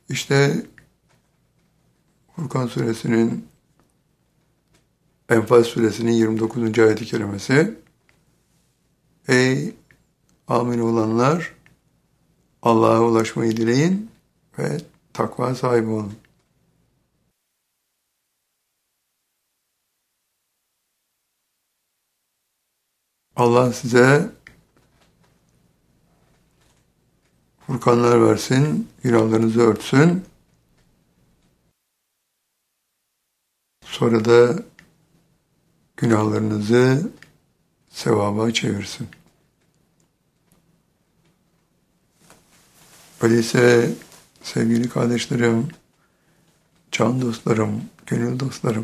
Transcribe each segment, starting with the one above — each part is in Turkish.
İşte Furkan suresinin, Enfal suresinin 29. ayet-i kerimesi: Ey amin olanlar, Allah'a ulaşmayı dileyin ve takva sahibi olun. Allah size Furkanlar versin, günahlarınızı örtsün. Sonra da günahlarınızı sevaba çevirsin. Öyleyse sevgili kardeşlerim, can dostlarım, gönül dostlarım,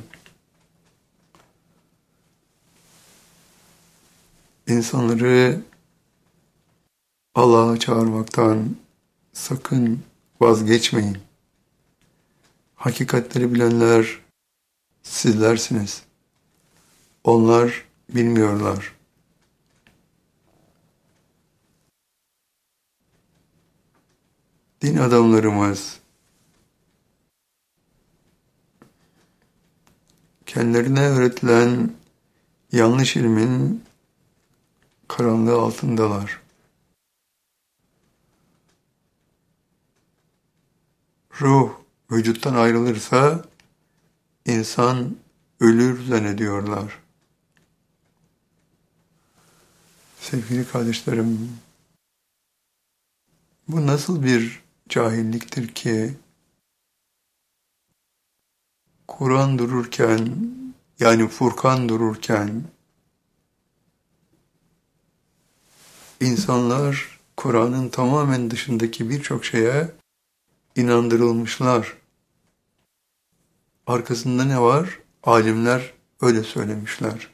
insanları Allah'a çağırmaktan sakın vazgeçmeyin. Hakikatleri bilenler sizlersiniz. Onlar bilmiyorlar. Din adamlarımız kendilerine öğretilen yanlış ilmin karanlığı altındalar. Ruh vücuttan ayrılırsa insan ölür zannediyorlar. Sevgili kardeşlerim, bu nasıl bir cahilliktir ki Kur'an dururken, yani Furkan dururken insanlar Kur'an'ın tamamen dışındaki birçok şeye inandırılmışlar. Arkasında ne var? Alimler öyle söylemişler.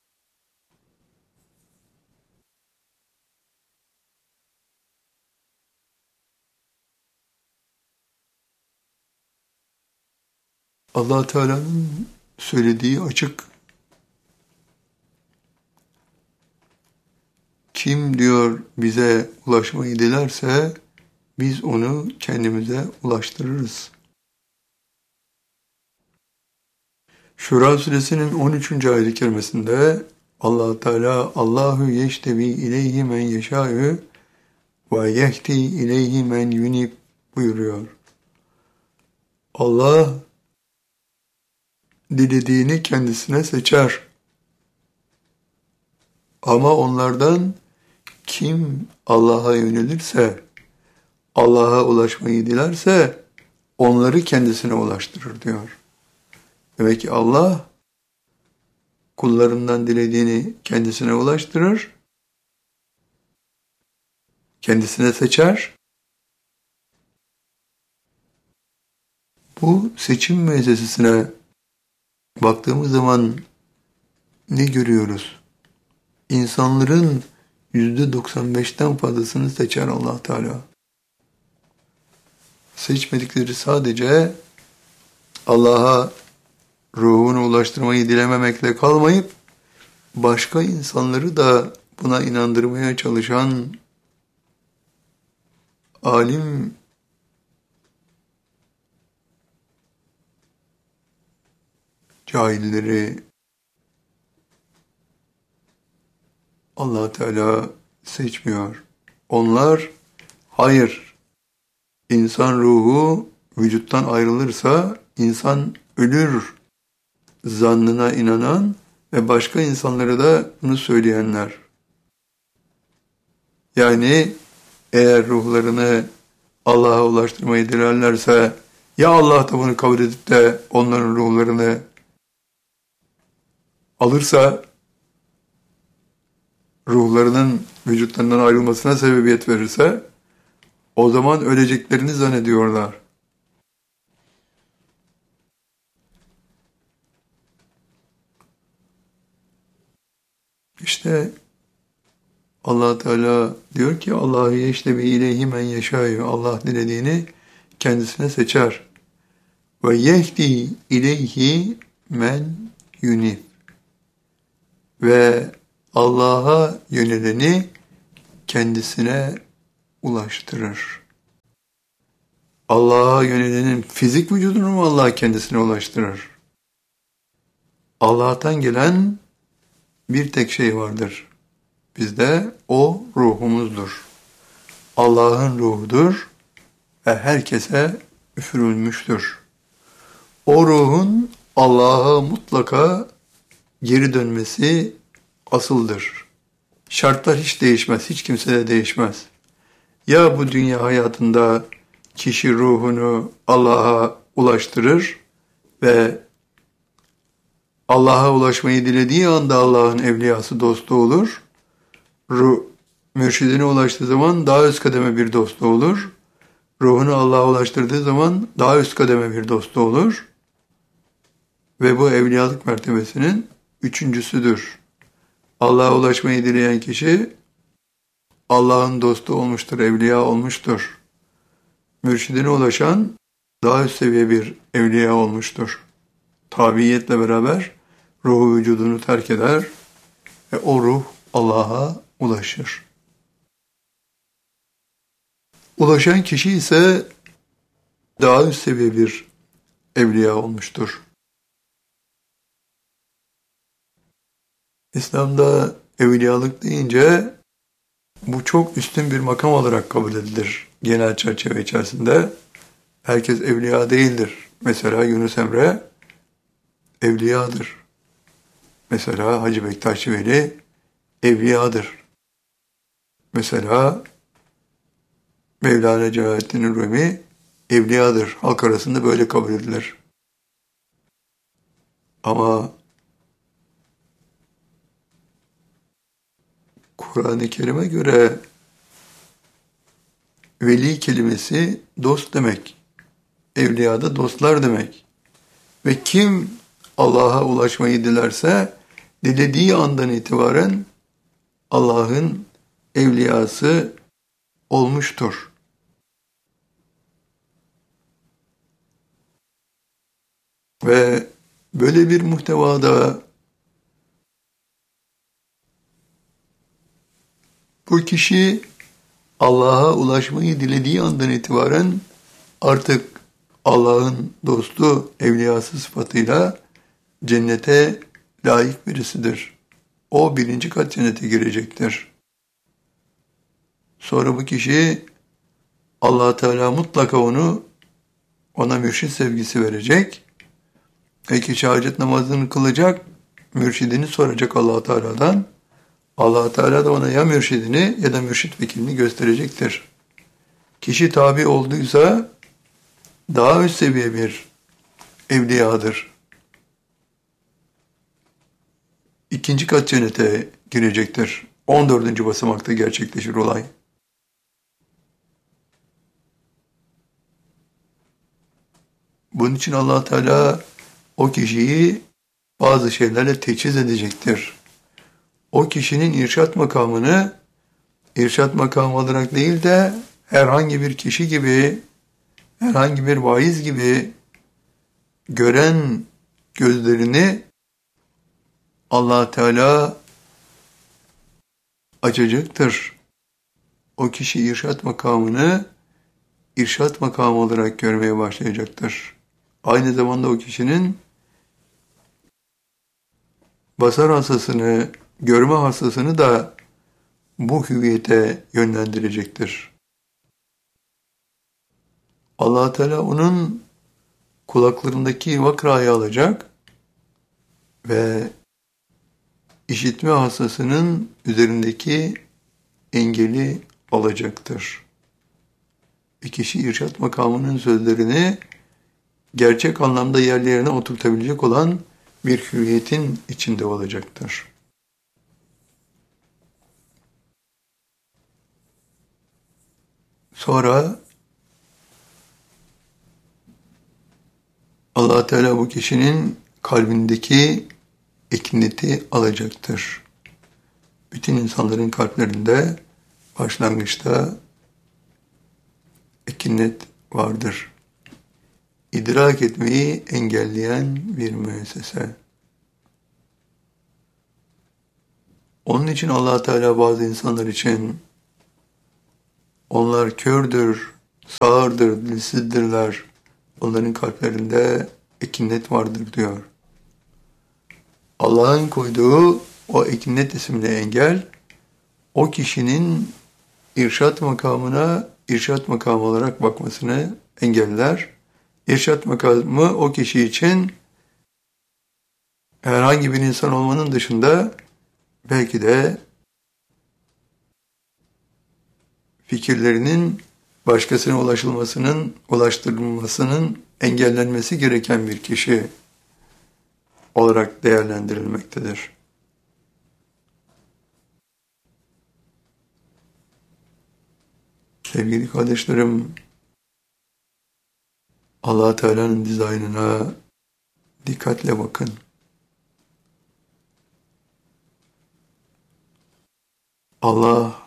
Allah Teala'nın söylediği açık. Kim diyor bize ulaşmayı dilerse biz onu kendimize ulaştırırız. Şura suresinin 13. ayet-i kerimesinde Allah Teala Allahu yeştevi ileyhi men yeşâ'ü ve yehdi ileyhi men yunib buyuruyor. Allah dilediğini kendisine seçer. Ama onlardan kim Allah'a yönelirse, Allah'a ulaşmayı dilerse onları kendisine ulaştırır diyor. Demek ki Allah kullarından dilediğini kendisine ulaştırır, kendisine seçer. Bu seçim müessesesine baktığımız zaman ne görüyoruz? İnsanların %95'ten fazlasını seçer Allah Teala. Seçmedikleri sadece Allah'a ruhunu ulaştırmayı dilememekle kalmayıp başka insanları da buna inandırmaya çalışan alim cahilleri Allah Teala seçmiyor. Onlar hayır, insan ruhu vücuttan ayrılırsa insan ölür zannına inanan ve başka insanlara da bunu söyleyenler. Yani eğer ruhlarını Allah'a ulaştırmayı dilerlerse ya Allah da bunu kabul edip de onların ruhlarını alırsa, ruhlarının vücutlarından ayrılmasına sebebiyet verirse o zaman öleceklerini zannediyorlar. İşte Allah Teala diyor ki Allahu yeştebi ileyhi men yeşâ'ü, Allah dilediğini kendisine seçer. Ve yehdi ileyhi men yunib, ve Allah'a yöneleni kendisine ulaştırır. Allah'a yönelenin fizik vücudunu mu Allah kendisine ulaştırır? Allah'tan gelen bir tek şey vardır. Bizde o ruhumuzdur. Allah'ın ruhudur ve herkese üfürülmüştür. O ruhun Allah'a mutlaka geri dönmesi asıldır. Şartlar hiç değişmez, hiç kimse de değişmez. Ya bu dünya hayatında kişi ruhunu Allah'a ulaştırır ve Allah'a ulaşmayı dilediği anda Allah'ın evliyası, dostu olur. Mürşidine ulaştığı zaman daha üst kademe bir dostu olur. Ruhunu Allah'a ulaştırdığı zaman daha üst kademe bir dostu olur. Ve bu evliyalık mertebesinin üçüncüsüdür. Allah'a ulaşmayı dileyen kişi Allah'ın dostu olmuştur, evliya olmuştur. Mürşidine ulaşan daha üst seviye bir evliya olmuştur. Tabiiyetle beraber ruhu vücudunu terk eder ve o ruh Allah'a ulaşır. Ulaşan kişi ise daha üst seviye bir evliya olmuştur. İslam'da evliyalık deyince bu çok üstün bir makam olarak kabul edilir genel çerçeve içerisinde. Herkes evliya değildir. Mesela Yunus Emre evliyadır. Mesela Hacı Bektaş Veli evliyadır. Mesela Mevlana Celaleddin Rumi evliyadır. Halk arasında böyle kabul edilir. Ama Kur'an-ı Kerim'e göre veli kelimesi dost demek. Evliya da dostlar demek. Ve kim Allah'a ulaşmayı dilerse dilediği andan itibaren Allah'ın evliyası olmuştur. Ve böyle bir muhtevada bu kişi Allah'a ulaşmayı dilediği andan itibaren artık Allah'ın dostu, evliyası sıfatıyla cennete layık birisidir. O birinci kat cennete girecektir. Sonra bu kişi Allah Teala mutlaka ona mürşid sevgisi verecek. Kişi hacet namazını kılacak, mürşidini soracak Allah Teala'dan. Allah Teala da ona ya mürşidini ya da mürşid vekilini gösterecektir. Kişi tabi olduysa daha üst seviye bir evliyadır. İkinci kat cennete girecektir. 14. basamakta gerçekleşir olay. Bunun için Allah Teala o kişiyi bazı şeylerle teçhiz edecektir. O kişinin irşat makamını irşat makamı olarak değil de herhangi bir kişi gibi, herhangi bir vaiz gibi gören gözlerini Allah Teala açacaktır. O kişi irşat makamını irşat makamı olarak görmeye başlayacaktır. Aynı zamanda o kişinin basar hastasını, görme hastasını da bu hüviyete yönlendirecektir. Allah Teala onun kulaklarındaki vakrayı alacak ve işitme hastasının üzerindeki engeli alacaktır. Bir kişi irşat makamının sözlerini gerçek anlamda yerlerine oturtabilecek olan bir hüviyetin içinde olacaktır. Sonra Allah Teala bu kişinin kalbindeki ekineti alacaktır. Bütün insanların kalplerinde başlangıçta ekinet vardır. İdrak etmeyi engelleyen bir müessese. Onun için Allah Teala bazı insanlar için onlar kördür, sağırdır, dilsizdirler. Onların kalplerinde ekinnet vardır diyor. Allah'ın koyduğu o ekinnet isimli engel, o kişinin irşat makamına irşat makamı olarak bakmasını engeller. İrşat makamı o kişi için herhangi bir insan olmanın dışında belki de fikirlerinin başkasına ulaştırılmasının engellenmesi gereken bir kişi olarak değerlendirilmektedir. Sevgili kardeşlerim, Allah Teala'nın dizaynına dikkatle bakın. Allah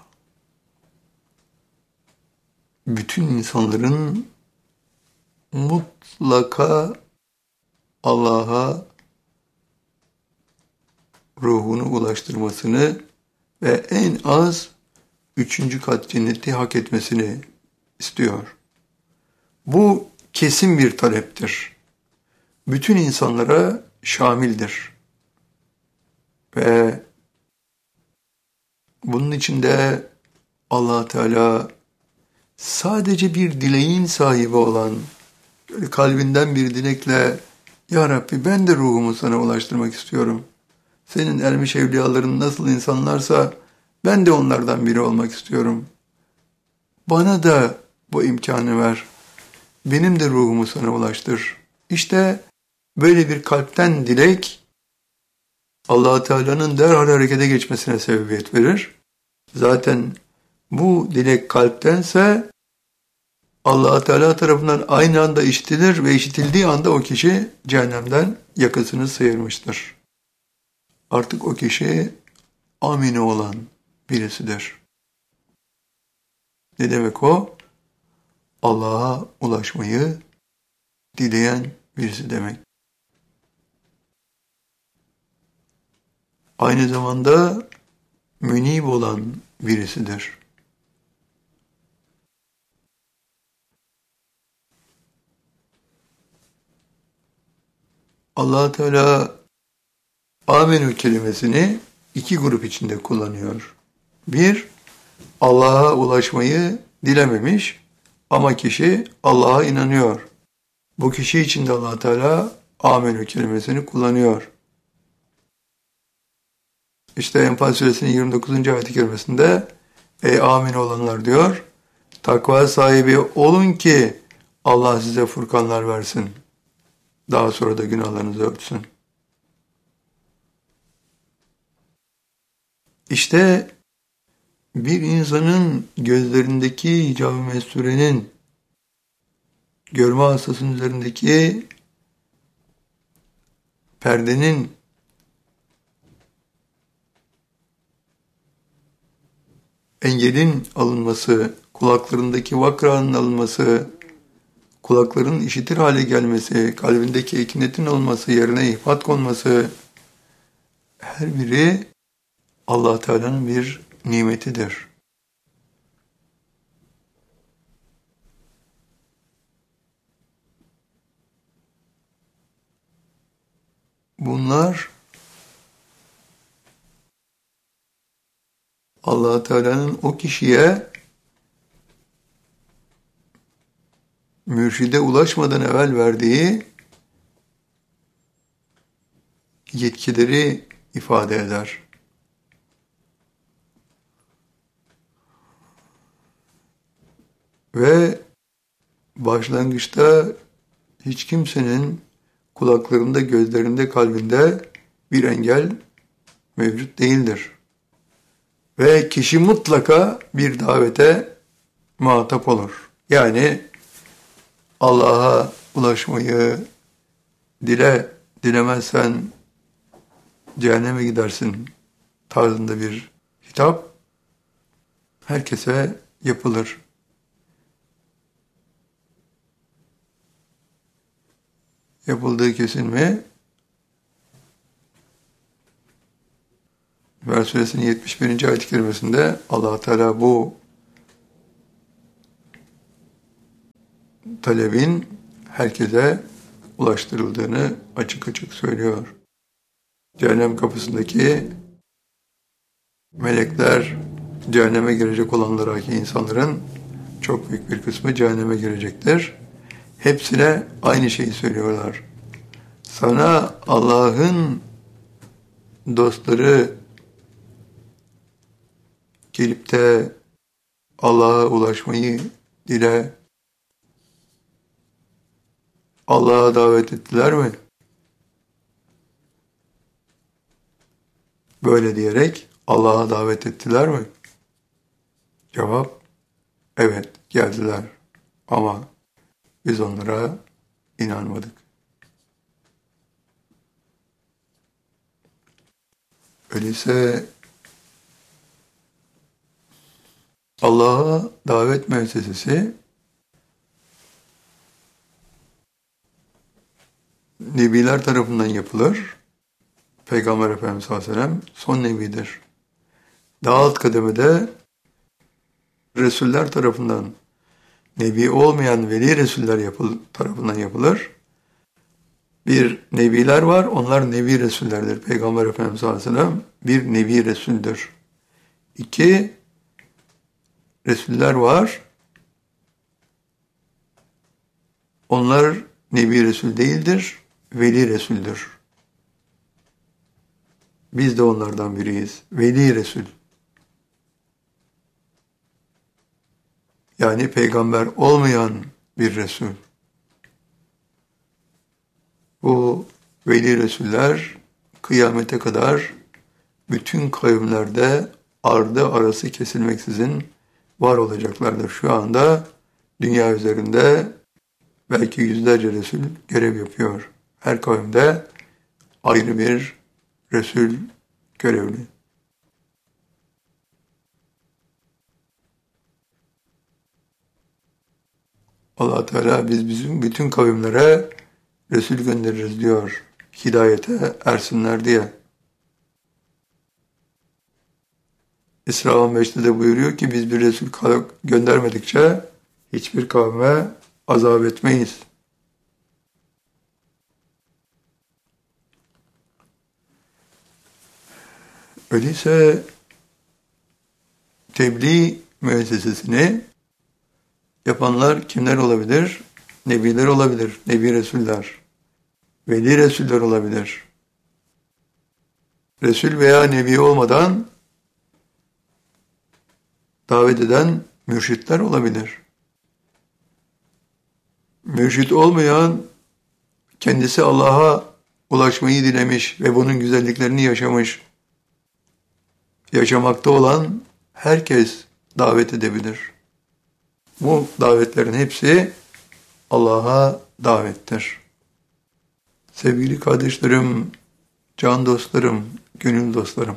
bütün insanların mutlaka Allah'a ruhunu ulaştırmasını ve en az 3. kat cenneti hak etmesini istiyor. Bu kesin bir taleptir. Bütün insanlara şamildir. Ve bunun içinde Allah Teala sadece bir dileğin sahibi olan, kalbinden bir dilekle Ya Rabbi ben de ruhumu sana ulaştırmak istiyorum. Senin ermiş evliyaların nasıl insanlarsa ben de onlardan biri olmak istiyorum. Bana da bu imkanı ver. Benim de ruhumu sana ulaştır. İşte böyle bir kalpten dilek Allah Teala'nın derhal harekete geçmesine sebebiyet verir. Zaten bu dilek kalptense Allah Teala tarafından aynı anda işitilir ve işitildiği anda o kişi cehennemden yakasını sıyırmıştır. Artık o kişi amine olan birisidir. Ne demek o? Allah'a ulaşmayı dileyen birisi demek. Aynı zamanda münib olan birisidir. Allah Teala amenü kelimesini 2 grup içinde kullanıyor. Bir, Allah'a ulaşmayı dilememiş ama kişi Allah'a inanıyor. Bu kişi için de Allah Teala amenü kelimesini kullanıyor. İşte Enfal suresinin 29. ayet-i kerimesinde ey amin olanlar diyor, takva sahibi olun ki Allah size furkanlar versin. Daha sonra da günahlarınızı örtsün. İşte bir insanın gözlerindeki hicab-ı mesturenin, görme hastasının üzerindeki perdenin engelin alınması, kulaklarındaki vakranın alınması, kulakların işitir hale gelmesi, kalbindeki ekinetin olması, yerine ihfat konması, her biri Allah Teala'nın bir nimetidir. Bunlar Allah Teala'nın o kişiye mürşide ulaşmadan evvel verdiği yetkileri ifade eder. Ve başlangıçta hiç kimsenin kulaklarında, gözlerinde, kalbinde bir engel mevcut değildir. Ve kişi mutlaka bir davete muhatap olur. Yani Allah'a ulaşmayı dilemezsen cehenneme gidersin tarzında bir hitap herkese yapılır. Yapıldığı kesin mi? Ver suresinin 71. ayet-i kerimesinde Allah Teala bu talebin herkese ulaştırıldığını açık açık söylüyor. Cehennem kapısındaki melekler, cehenneme girecek olanlara ki insanların çok büyük bir kısmı cehenneme girecektir. Hepsine aynı şeyi söylüyorlar. Sana Allah'ın dostları gelip de Allah'a ulaşmayı dile, Allah'a davet ettiler mi? Böyle diyerek Allah'a davet ettiler mi? Cevap, evet geldiler ama biz onlara inanmadık. Öyleyse Allah'a davet müessesesi Nebiler tarafından yapılır. Peygamber Efendimiz sallallahu aleyhi ve sellem son nebidir. Daha alt kademede Resuller tarafından, nebi olmayan veli Resuller tarafından yapılır. Bir nebiler var, onlar nebi Resullerdir. Peygamber Efendimiz sallallahu aleyhi ve sellem bir nebi Resuldür. İki, Resuller var. Onlar nebi Resul değildir, veli Resuldür. Biz de onlardan biriyiz. Veli Resul. Yani peygamber olmayan bir Resul. Bu veli Resuller kıyamete kadar bütün kavimlerde ardı arası kesilmeksizin var olacaklardır. Şu anda dünya üzerinde belki yüzlerce Resul görev yapıyor. Her kavimde ayrı bir Resul görevli. Allah Teala biz bizim bütün kavimlere Resul göndeririz diyor. Hidayete ersinler diye. İsra 15'te de buyuruyor ki biz bir Resul göndermedikçe hiçbir kavme azap etmeyiz. Öyleyse tebliğ müessesesini yapanlar kimler olabilir? Nebiler olabilir, Nebi Resuller, Veli Resuller olabilir. Resul veya Nebi olmadan davet eden mürşitler olabilir. Mürşit olmayan, kendisi Allah'a ulaşmayı dilemiş ve bunun güzelliklerini yaşamakta olan herkes davet edebilir. Bu davetlerin hepsi Allah'a davettir. Sevgili kardeşlerim, can dostlarım, gönül dostlarım,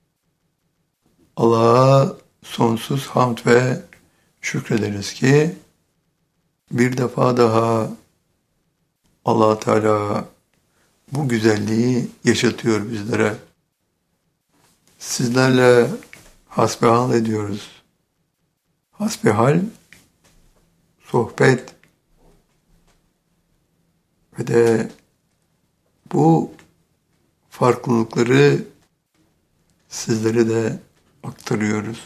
Allah'a sonsuz hamd ve şükrederiz ki bir defa daha Allah Teala bu güzelliği yaşatıyor bizlere. Sizlerle hasbihal ediyoruz. Hasbihal, sohbet ve de bu farklılıkları sizlere de aktarıyoruz.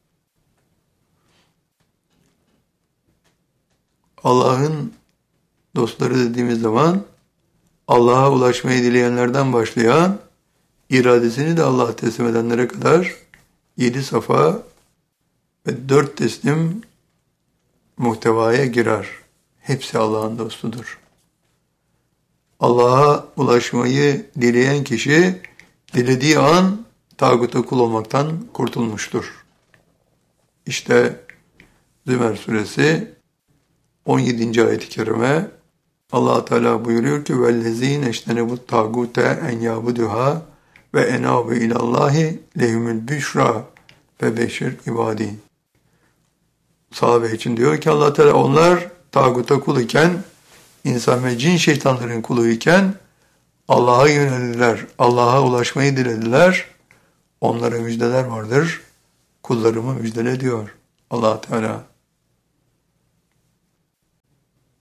Allah'ın dostları dediğimiz zaman Allah'a ulaşmayı dileyenlerden başlayan, iradesini de Allah'a teslim edenlere kadar 7 safa ve 4 teslim muhtevaya girer. Hepsi Allah'ın dostudur. Allah'a ulaşmayı dileyen kişi dilediği an tağuta kul olmaktan kurtulmuştur. İşte Zümer suresi 17. ayet-i kerime Allah Teala buyuruyor ki vellezine eştenebut tağute en yabuduha ve enabu ilallahi lehumul büşra ve beşir ibadi. Sahabe için diyor ki Allah Teala onlar tağuta kul iken, insan ve cin şeytanların kulu iken Allah'a yöneldiler, Allah'a ulaşmayı dilediler. Onlara müjdeler vardır. Kullarımı müjdele diyor Allah Teala.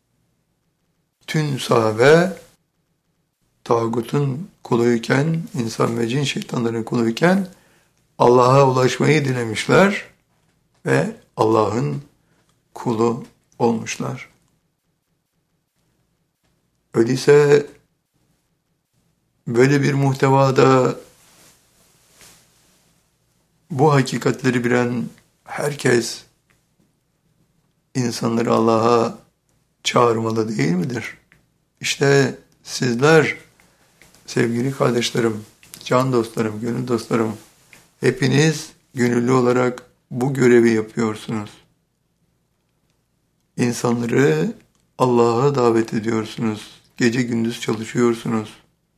bütün sahabe tağutun kuluyken, insan ve cin şeytanların kuluyken Allah'a ulaşmayı dilemişler ve Allah'ın kulu olmuşlar. Öyleyse böyle bir muhtevada bu hakikatleri bilen herkes insanları Allah'a çağırmalı değil midir? İşte sizler sevgili kardeşlerim, can dostlarım, gönül dostlarım, hepiniz gönüllü olarak bu görevi yapıyorsunuz. İnsanları Allah'a davet ediyorsunuz. Gece gündüz çalışıyorsunuz.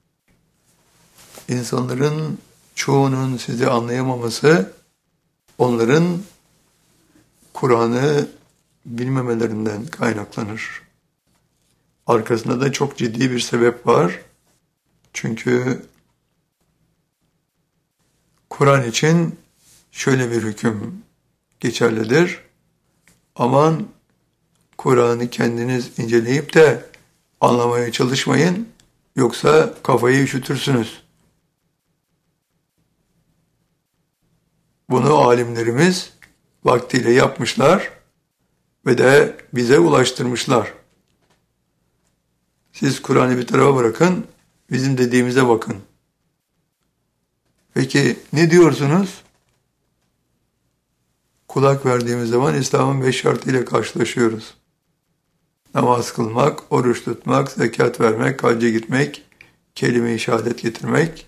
İnsanların çoğunun sizi anlayamaması, onların Kur'an'ı bilmemelerinden kaynaklanır. Arkasında da çok ciddi bir sebep var. Çünkü Kur'an için şöyle bir hüküm geçerlidir. Aman Kur'an'ı kendiniz inceleyip de anlamaya çalışmayın, yoksa kafayı üşütürsünüz. Bunu alimlerimiz vaktiyle yapmışlar ve de bize ulaştırmışlar. Siz Kur'an'ı bir tarafa bırakın, bizim dediğimize bakın. Peki ne diyorsunuz? Kulak verdiğimiz zaman İslam'ın 5 şartıyla karşılaşıyoruz. Namaz kılmak, oruç tutmak, zekat vermek, hacca gitmek, kelime-i şehadet getirmek.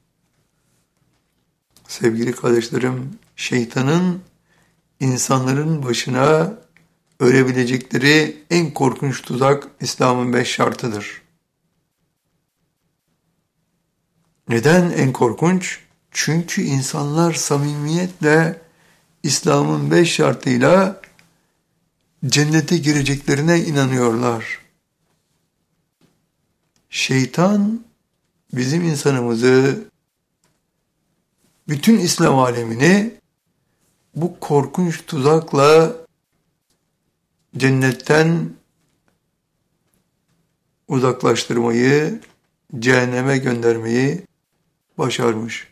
Sevgili kardeşlerim, şeytanın insanların başına örebilecekleri en korkunç tuzak İslam'ın 5 şartıdır. Neden en korkunç? Çünkü insanlar samimiyetle İslam'ın 5 şartıyla cennete gireceklerine inanıyorlar. Şeytan bizim insanımızı, bütün İslam alemini bu korkunç tuzakla cennetten uzaklaştırmayı, cehenneme göndermeyi başarmış.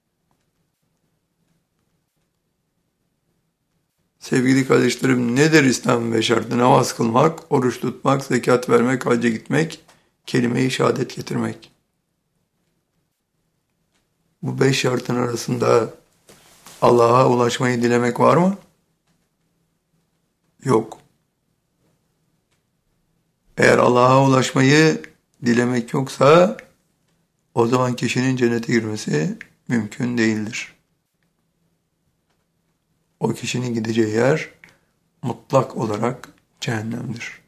Sevgili kardeşlerim, nedir İslam'ın 5 şartı? Namaz kılmak, oruç tutmak, zekat vermek, hacca gitmek, kelime-i şehadet getirmek. Bu 5 şartın arasında Allah'a ulaşmayı dilemek var mı? Yok. Eğer Allah'a ulaşmayı dilemek yoksa o zaman kişinin cennete girmesi mümkün değildir. O kişinin gideceği yer mutlak olarak cehennemdir.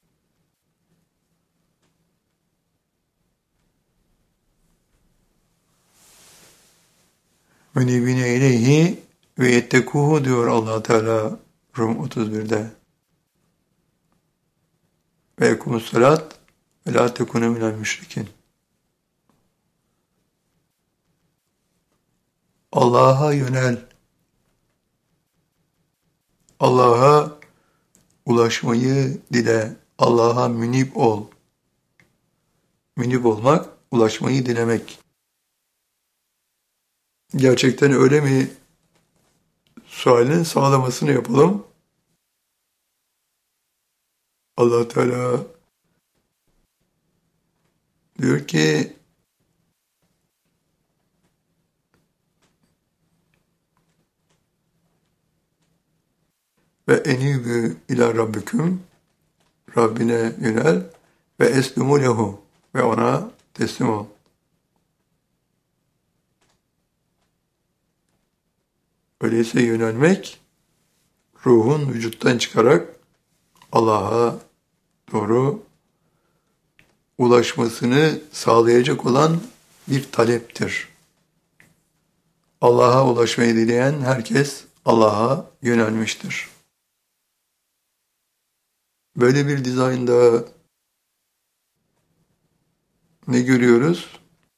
Ve nebine ileyhi ve yettekuhu diyor Allah Teala Rum 31'de. Ve ekumus salat ve la tekune minel müşrikin. Allah'a yönel. Allah'a ulaşmayı dile. Allah'a münib ol. Münib olmak, ulaşmayı dilemek. Gerçekten öyle mi? Sualin sağlamasını yapalım. Allah Teala diyor ki ve enîbü ilâ rabbiküm, Rabbine yönel ve eslimu lehu, ve ona teslim ol. Öyleyse yönelmek, ruhun vücuttan çıkarak Allah'a doğru ulaşmasını sağlayacak olan bir taleptir. Allah'a ulaşmayı dileyen herkes Allah'a yönelmiştir. Böyle bir dizaynda ne görüyoruz?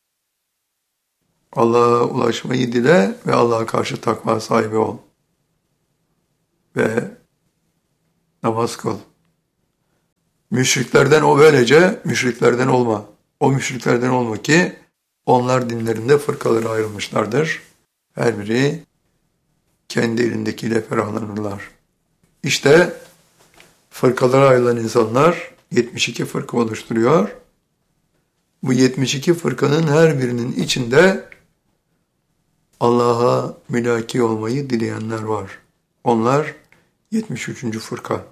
Allah'a ulaşmayı dile ve Allah'a karşı takva sahibi ol. Ve namaz kıl. Müşriklerden o böylece müşriklerden olma. O müşriklerden olma ki onlar dinlerinde fırkalara ayrılmışlardır. Her biri kendi elindekiyle ferahlanırlar. İşte fırkalara ayrılan insanlar 72 fırka oluşturuyor. Bu 72 fırkanın her birinin içinde Allah'a mülaki olmayı dileyenler var. Onlar 73. fırka.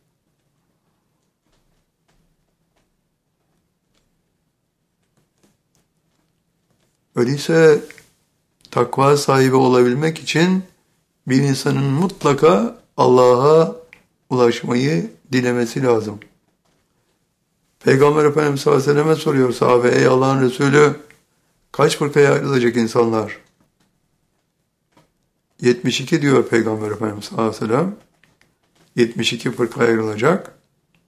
Öyleyse takva sahibi olabilmek için bir insanın mutlaka Allah'a ulaşmayı dilemesi lazım. Peygamber Efendimiz sallallahu aleyhi ve selleme soruyor sahabe, ey Allah'ın Resulü kaç fırkaya ayrılacak insanlar? 72 diyor Peygamber Efendimiz sallallahu aleyhi ve sellem. 72 fırkaya ayrılacak.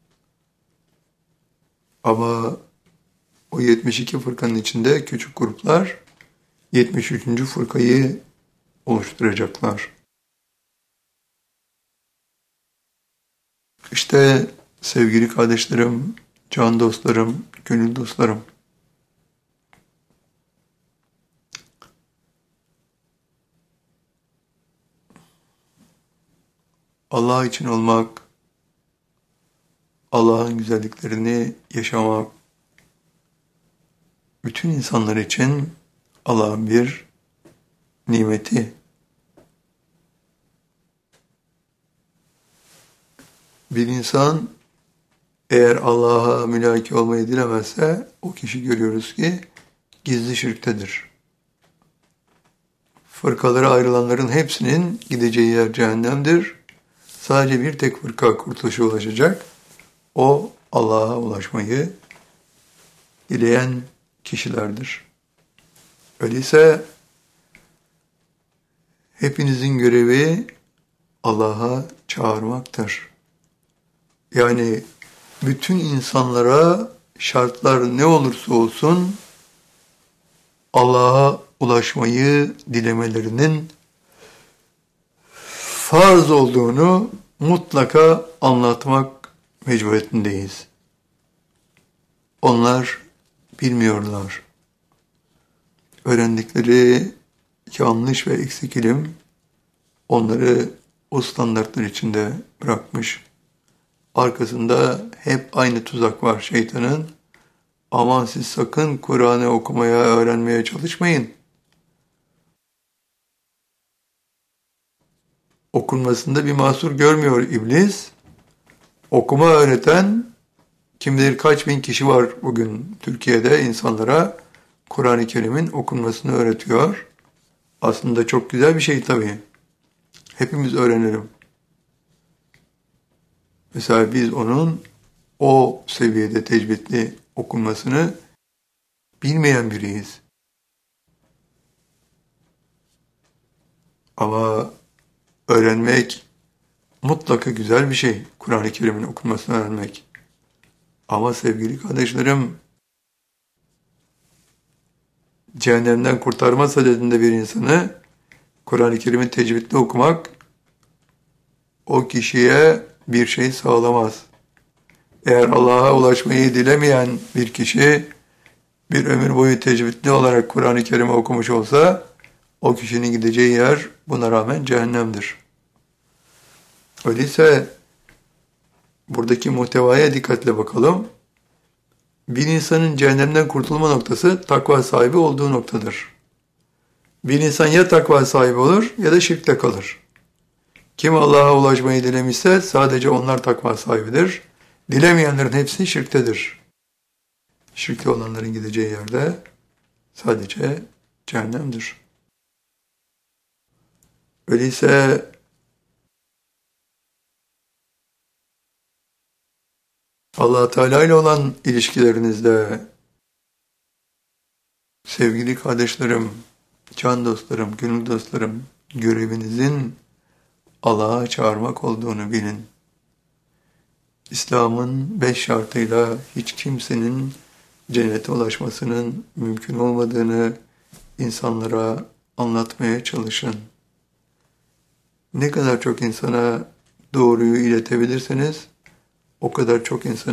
Ama o 72 fırkanın içinde küçük gruplar 73. fırkayı oluşturacaklar. İşte sevgili kardeşlerim, can dostlarım, gönül dostlarım. Allah için olmak, Allah'ın güzelliklerini yaşamak, bütün insanlar için Allah'ın bir nimeti. Bir insan eğer Allah'a mülaki olmayı dilemezse o kişi görüyoruz ki gizli şirktedir. Fırkalara ayrılanların hepsinin gideceği yer cehennemdir. Sadece bir tek fırka kurtuluşa ulaşacak. O Allah'a ulaşmayı dileyen kişilerdir. Öyleyse hepinizin görevi Allah'a çağırmaktır. Yani bütün insanlara şartlar ne olursa olsun Allah'a ulaşmayı dilemelerinin farz olduğunu mutlaka anlatmak mecburiyetindeyiz. Onlar bilmiyorlar. Öğrendikleri yanlış ve eksik ilim onları o standartlar içinde bırakmış. Arkasında hep aynı tuzak var şeytanın. Aman siz sakın Kur'an'ı okumaya, öğrenmeye çalışmayın. Okunmasında bir mahsur görmüyor iblis. Okuma öğreten kim bilir kaç bin kişi var bugün Türkiye'de insanlara Kur'an-ı Kerim'in okunmasını öğretiyor. Aslında çok güzel bir şey tabii. Hepimiz öğrenelim. Mesela biz onun o seviyede tecvidli okunmasını bilmeyen biriyiz. Ama öğrenmek mutlaka güzel bir şey. Kur'an-ı Kerim'in okunmasını öğrenmek. Ama sevgili kardeşlerim, cehennemden kurtarma sadedinde bir insanı Kur'an-ı Kerim'in tecvidli okumak o kişiye bir şey sağlamaz. Eğer Allah'a ulaşmayı dilemeyen bir kişi bir ömür boyu tecvidli olarak Kur'an-ı Kerim'i okumuş olsa o kişinin gideceği yer buna rağmen cehennemdir. Öyleyse buradaki muhtevaya dikkatle bakalım. Bir insanın cehennemden kurtulma noktası takva sahibi olduğu noktadır. Bir insan ya takva sahibi olur ya da şirkte kalır. Kim Allah'a ulaşmayı dilemişse sadece onlar takva sahibidir. Dilemeyenlerin hepsi şirktedir. Şirkte olanların gideceği yerde sadece cehennemdir. Öyleyse Allah Teala ile olan ilişkilerinizde sevgili kardeşlerim, can dostlarım, gönül dostlarım, görevinizin Allah'a çağırmak olduğunu bilin. İslam'ın 5 şartıyla hiç kimsenin cennete ulaşmasının mümkün olmadığını insanlara anlatmaya çalışın. Ne kadar çok insana doğruyu iletebilirseniz o kadar çok insan